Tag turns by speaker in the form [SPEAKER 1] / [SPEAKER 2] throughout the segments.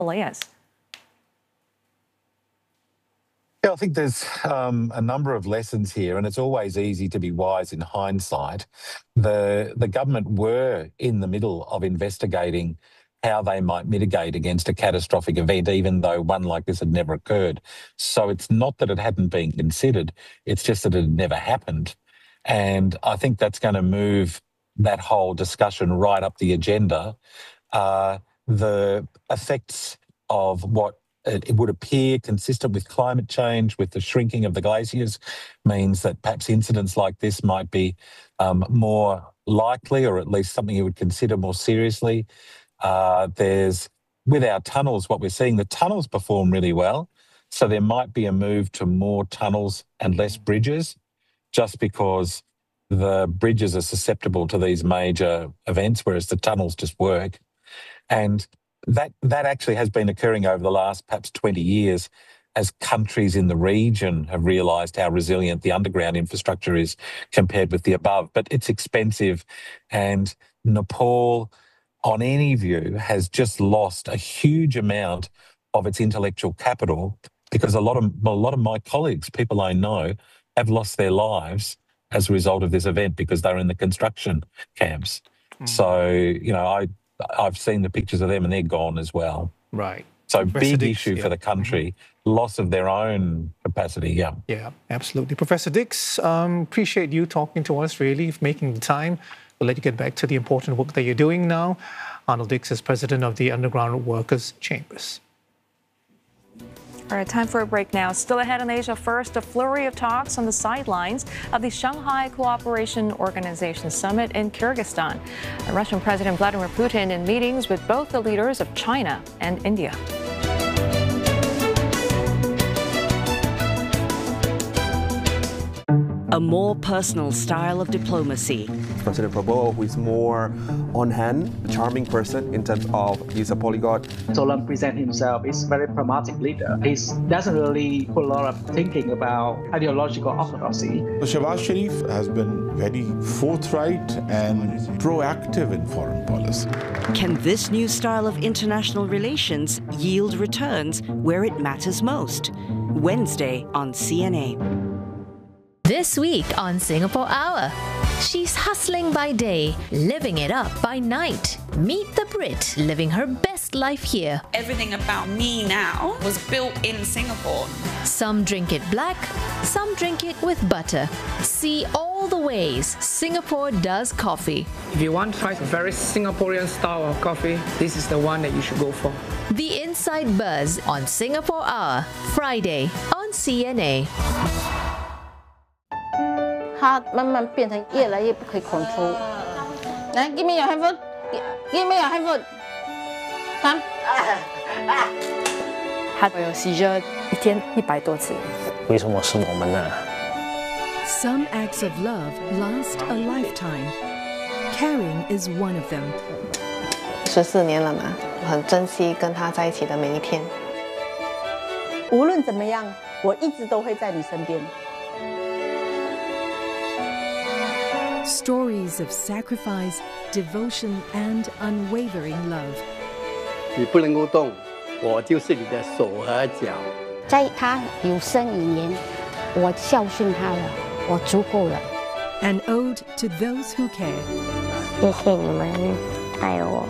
[SPEAKER 1] Elias.
[SPEAKER 2] Yeah, I think there's a number of lessons here, and it's always easy to be wise in hindsight. The government were in the middle of investigating how they might mitigate against a catastrophic event, even though one like this had never occurred. So it's not that it hadn't been considered, it's just that it had never happened. And I think that's going to move that whole discussion right up the agenda. The effects of what it would appear consistent with climate change, with the shrinking of the glaciers, means that perhaps incidents like this might be more likely, or at least something you would consider more seriously. With our tunnels, what we're seeing, the tunnels perform really well. So there might be a move to more tunnels and less bridges, just because the bridges are susceptible to these major events, whereas the tunnels just work. And that actually has been occurring over the last perhaps 20 years as countries in the region have realised how resilient the underground infrastructure is compared with the above. But it's expensive, and Nepal, on any view, has just lost a huge amount of its intellectual capital, because a lot of my colleagues, people I know, have lost their lives as a result of this event because they're in the construction camps. So, you know, I've seen the pictures of them and they're gone as well.
[SPEAKER 3] Right.
[SPEAKER 2] So big issue for the country, loss of their own capacity, yeah.
[SPEAKER 3] Yeah, absolutely. Professor Dix, appreciate you talking to us, really, making the time. We'll let you get back to the important work that you're doing now. Arnold Dix is president of the Underground Workers' Chambers.
[SPEAKER 1] All right, time for a break now. Still ahead on Asia First, a flurry of talks on the sidelines of the Shanghai Cooperation Organization Summit in Kyrgyzstan. Russian President Vladimir Putin in meetings with both the leaders of China and India.
[SPEAKER 4] A more personal style of diplomacy.
[SPEAKER 5] President Prabowo, who is more on-hand, charming person in terms of he's a polyglot.
[SPEAKER 6] Solan presents himself as a very pragmatic leader. He doesn't really put a lot of thinking about ideological orthodoxy.
[SPEAKER 7] Shehbaz Sharif has been very forthright and proactive in foreign policy.
[SPEAKER 4] Can this new style of international relations yield returns where it matters most? Wednesday on CNA.
[SPEAKER 8] This week on Singapore Hour, she's hustling by day, living it up by night. Meet the Brit living her best life here.
[SPEAKER 9] Everything about me now was built in Singapore.
[SPEAKER 8] Some drink it black, some drink it with butter. See all the ways Singapore does coffee.
[SPEAKER 10] If you want to try a very Singaporean style of coffee, this is the one that you should go for.
[SPEAKER 8] The Inside Buzz on Singapore Hour, Friday on CNA.
[SPEAKER 11] 它慢慢变成越来越不可以 control。来 ，give me your hand, give me your hand. 3。
[SPEAKER 12] 他有 seizure 一天100多次。
[SPEAKER 13] 为什么是我们呢？
[SPEAKER 14] Some acts of love last a lifetime. Caring is one of them.
[SPEAKER 15] 14年了嘛，很珍惜跟他在一起的每一天。
[SPEAKER 11] 无论怎么样，我一直都会在你身边。
[SPEAKER 14] Stories of sacrifice, devotion, and unwavering love.
[SPEAKER 16] 你不能够动，我就是你的手和脚。
[SPEAKER 17] 在他有生以年，我孝顺他了，我足够了。
[SPEAKER 14] An ode to those who care.
[SPEAKER 17] 谢谢你们爱我。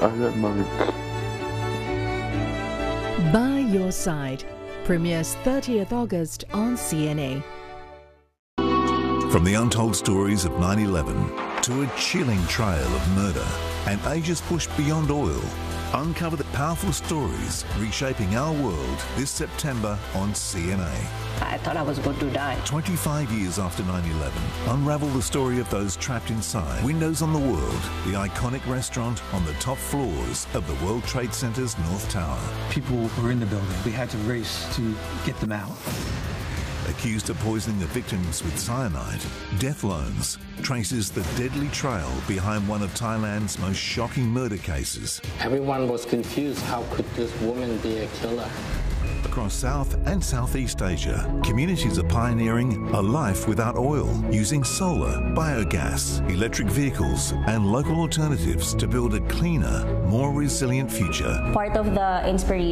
[SPEAKER 14] By Your Side premieres 30th August on CNA.
[SPEAKER 18] From the untold stories of 9/11 to a chilling trail of murder and Asia's push beyond oil, uncover the powerful stories reshaping our world this September on CNA.
[SPEAKER 19] I thought I was going to die.
[SPEAKER 18] 25 years after 9/11, unravel the story of those trapped inside Windows on the World, the iconic restaurant on the top floors of the World Trade Center's North Tower.
[SPEAKER 20] People were in the building. We had to race to get them out.
[SPEAKER 18] Accused of poisoning the victims with cyanide, Death Loans traces the deadly trail behind one of Thailand's most shocking murder cases.
[SPEAKER 16] Everyone was confused. How could this woman be a killer?
[SPEAKER 18] Across South and Southeast Asia, communities are pioneering a life without oil, using solar, biogas, electric vehicles and local alternatives to build a cleaner, more resilient future.
[SPEAKER 6] Part of the inspiration